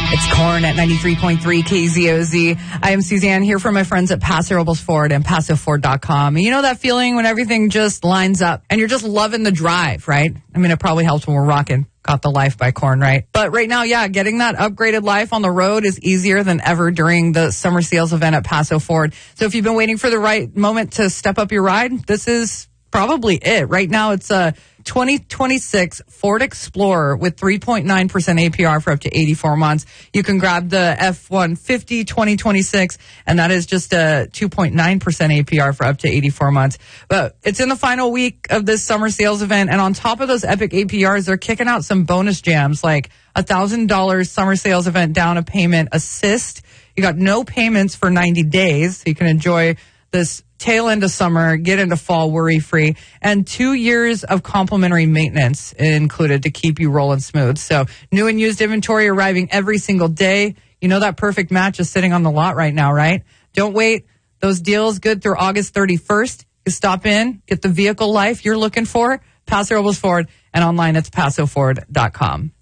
It's Corn at 93.3 KZOZ. I am Suzanne here for my friends at Paso Robles Ford and PasoFord.com. You know that feeling when everything just lines up and you're just loving the drive, right? I mean, it probably helps when we're rocking Got the Life by Korn, right? But right now, yeah, getting that upgraded life on the road is easier than ever during the summer sales event at Paso Ford. So if you've been waiting for the right moment to step up your ride, this is probably it. Right now, it's a 2026 Ford Explorer with 3.9% APR for up to 84 months. You can grab the F-150 2026, and that is just a 2.9% APR for up to 84 months. But it's in the final week of this summer sales event, and on top of those epic APRs, they're kicking out some bonus jams like $1,000 summer sales event down a payment assist. You got no payments for 90 days, so you can enjoy this tail end of summer, get into fall worry-free, and 2 years of complimentary maintenance included to keep you rolling smooth. So new and used inventory arriving every single day. You know that perfect match is sitting on the lot right now, right? Don't wait. Those deals good through August 31st. You stop in, get the vehicle life you're looking for, Paso Robles Ford, and online it's PasoFord.com.